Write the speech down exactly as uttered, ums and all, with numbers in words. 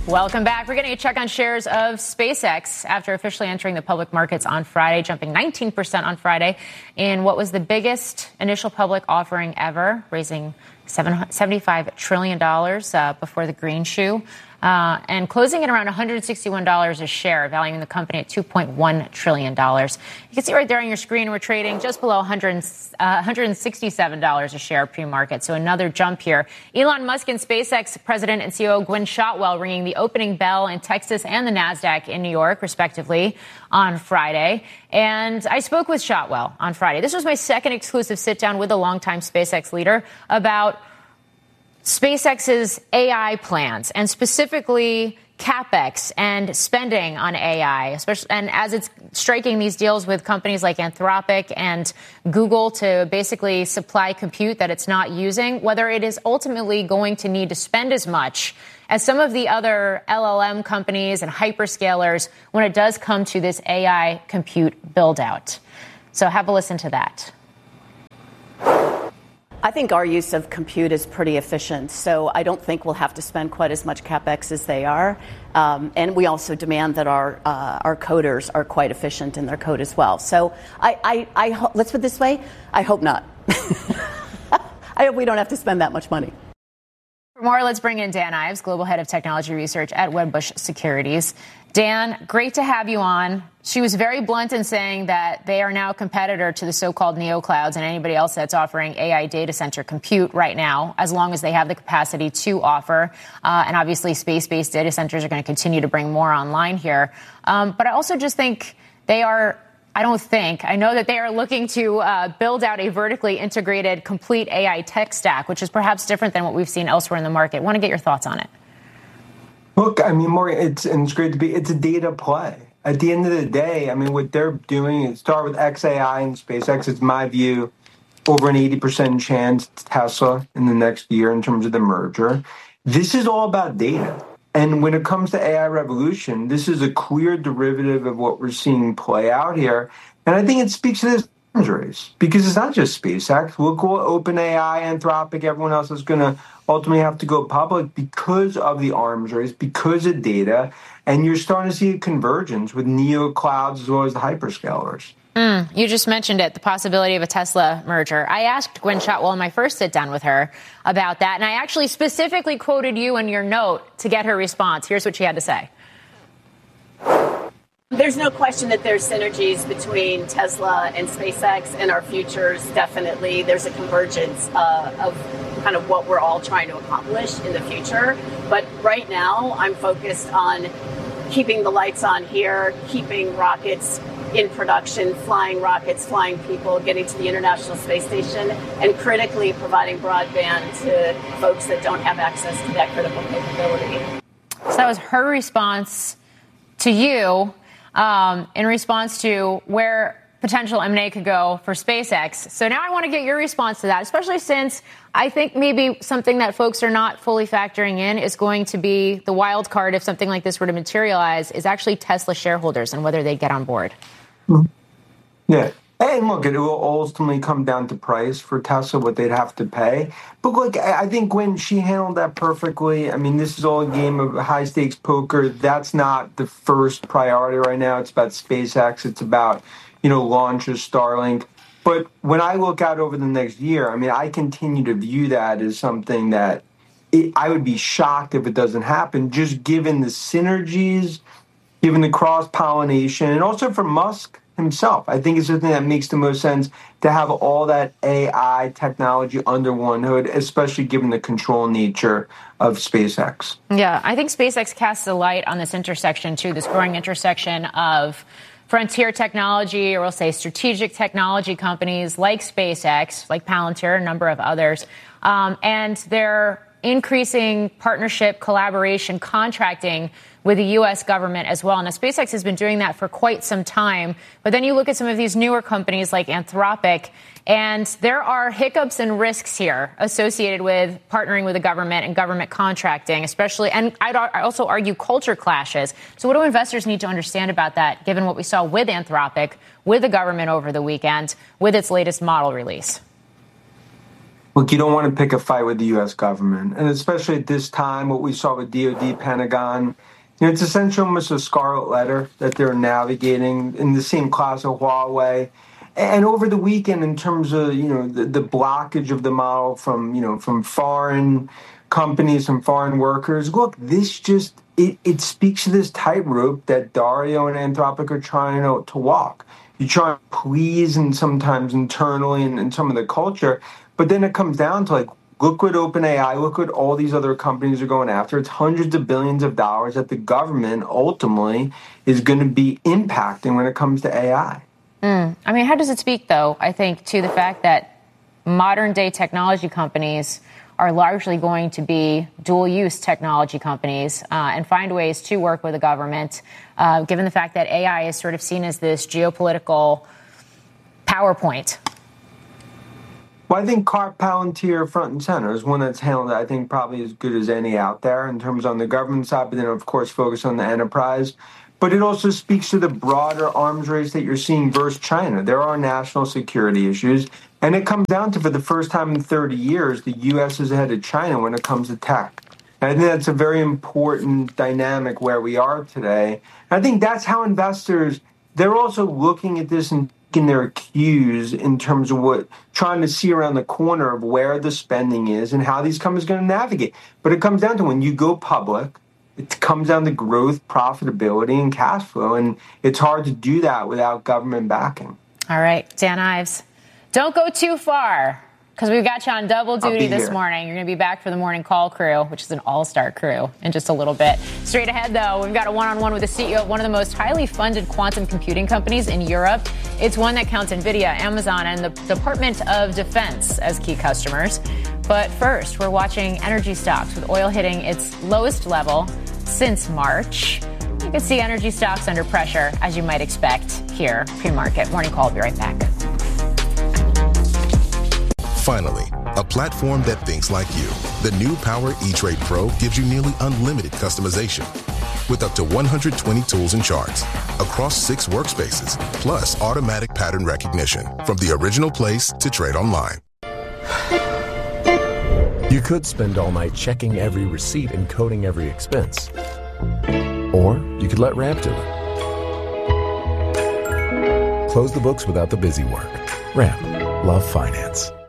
Welcome back. We're getting a check on shares of SpaceX after officially entering the public markets on Friday, jumping nineteen percent on Friday in what was the biggest initial public offering ever, raising seventy-five trillion dollars uh, before the green shoe. Uh, and closing at around one hundred sixty-one dollars a share, valuing the company at two point one trillion dollars. You can see right there on your screen, we're trading just below one hundred, uh, one hundred sixty-seven dollars a share pre-market. So another jump here. Elon Musk and SpaceX President and C E O Gwynne Shotwell ringing the opening bell in Texas and the NASDAQ in New York, respectively, on Friday. And I spoke with Shotwell on Friday. This was my second exclusive sit-down with a longtime SpaceX leader about SpaceX's A I plans, and specifically CapEx and spending on A I, especially, and as it's striking these deals with companies like Anthropic and Google to basically supply compute that it's not using, whether it is ultimately going to need to spend as much as some of the other L L M companies and hyperscalers when it does come to this A I compute build out. So have a listen to that. I think our use of compute is pretty efficient, so I don't think we'll have to spend quite as much CapEx as they are. Um, and we also demand that our uh, our coders are quite efficient in their code as well. So I, I, I ho- let's put it this way, I hope not. I hope we don't have to spend that much money. For more, let's bring in Dan Ives, Global Head of Technology Research at Wedbush Securities. Dan, great to have you on. She was very blunt in saying that they are now a competitor to the so-called neoclouds and anybody else that's offering A I data center compute right now, as long as they have the capacity to offer. Uh, and obviously, space-based data centers are going to continue to bring more online here. Um, but I also just think they are, I don't think, I know that they are looking to uh, build out a vertically integrated, complete A I tech stack, which is perhaps different than what we've seen elsewhere in the market. I want to get your thoughts on it. Look, I mean, Maury, it's, and it's great to be, it's a data play. At the end of the day, I mean, what they're doing is start with X A I and SpaceX. It's my view, over an eighty percent chance Tesla in the next year in terms of the merger. This is all about data. And when it comes to A I revolution, this is a clear derivative of what we're seeing play out here. And I think it speaks to this arms race, because it's not just SpaceX. Look what OpenAI, Anthropic, everyone else is going to ultimately have to go public because of the arms race, because of data. And you're starting to see a convergence with neo clouds as well as the hyperscalers. Mm, you just mentioned it, the possibility of a Tesla merger. I asked Gwynne Shotwell in my first sit down with her about that, and I actually specifically quoted you in your note to get her response. Here's what she had to say. There's no question that there's synergies between Tesla and SpaceX and our futures. Definitely, there's a convergence uh, of kind of what we're all trying to accomplish in the future. But right now, I'm focused on keeping the lights on here, keeping rockets in production, flying rockets, flying people, getting to the International Space Station, and critically providing broadband to folks that don't have access to that critical capability. So that was her response to you um, in response to where potential M and A could go for SpaceX. So now I want to get your response to that, especially since I think maybe something that folks are not fully factoring in is going to be the wild card if something like this were to materialize is actually Tesla shareholders and whether they get on board. Yeah. And look, it will ultimately come down to price for Tesla, what they'd have to pay. But look, I think when she handled that perfectly, I mean, this is all a game of high-stakes poker. That's not the first priority right now. It's about SpaceX. It's about, you know, launches, Starlink. But when I look out over the next year, I mean, I continue to view that as something that it, I would be shocked if it doesn't happen, just given the synergies, given the cross-pollination, and also for Musk himself. I think it's something that makes the most sense to have all that A I technology under one hood, especially given the control nature of SpaceX. Yeah, I think SpaceX casts a light on this intersection, too, this growing intersection of frontier technology, or we'll say strategic technology companies like SpaceX, like Palantir, a number of others, um, and their increasing partnership, collaboration, contracting with the U S government as well. Now, SpaceX has been doing that for quite some time. But then you look at some of these newer companies like Anthropic, and there are hiccups and risks here associated with partnering with the government and government contracting, especially, and I'd also argue culture clashes. So what do investors need to understand about that, given what we saw with Anthropic, with the government over the weekend, with its latest model release? Look, you don't want to pick a fight with the U S government, and especially at this time, what we saw with D O D, Pentagon, you know, it's essentially almost a scarlet letter that they're navigating in the same class of Huawei. And over the weekend, in terms of, you know, the, the blockage of the model from, you know, from foreign companies, from foreign workers, look, this just, it, it speaks to this tightrope that Dario and Anthropic are trying to, to walk. You try to please and sometimes internally and, and some of the culture, but then it comes down to like, look what OpenAI, look what all these other companies are going after. It's hundreds of billions of dollars that the government ultimately is going to be impacting when it comes to A I. Mm. I mean, how does it speak, though, I think, to the fact that modern-day technology companies are largely going to be dual-use technology companies uh, and find ways to work with the government, uh, given the fact that A I is sort of seen as this geopolitical PowerPoint? Well, I think Car Palantir front and center is one that's handled, I think, probably as good as any out there in terms on the government side, but then, of course, focus on the enterprise. But it also speaks to the broader arms race that you're seeing versus China. There are national security issues, and it comes down to, for the first time in thirty years, the U S is ahead of China when it comes to tech. And I think that's a very important dynamic where we are today. And I think that's how investors, they're also looking at this and taking their cues in terms of what, trying to see around the corner of where the spending is and how these companies are going to navigate. But it comes down to when you go public, it comes down to growth, profitability, and cash flow, and it's hard to do that without government backing. All right, Dan Ives, don't go too far, because we've got you on double duty this here. morning. You're going to be back for the Morning Call crew, which is an all-star crew, in just a little bit. Straight ahead, though, we've got a one-on-one with the C E O of one of the most highly funded quantum computing companies in Europe. It's one that counts NVIDIA, Amazon, and the Department of Defense as key customers. But first, we're watching energy stocks, with oil hitting its lowest level since March. You can see energy stocks under pressure, as you might expect here, pre-market. Morning Call will be right back. Finally, a platform that thinks like you. The new Power E-Trade Pro gives you nearly unlimited customization with up to one hundred twenty tools and charts across six workspaces, plus automatic pattern recognition from the original place to trade online. You could spend all night checking every receipt and coding every expense. Or you could let Ramp do it. Close the books without the busy work. Ramp. Love finance.